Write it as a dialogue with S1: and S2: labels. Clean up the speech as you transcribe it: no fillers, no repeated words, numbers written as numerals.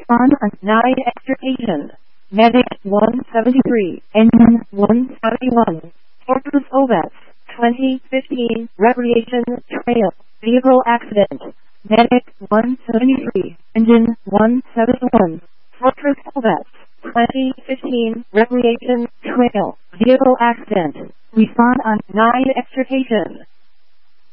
S1: Respond on 9 extrication. Medic 173, Engine 171. Fortress Ovets, 2015, Recreation Trail, Vehicle Accident. Medic 173, Engine 171. Fortress Ovets, 2015, Recreation Trail, Vehicle Accident. Respond on 9 extrication.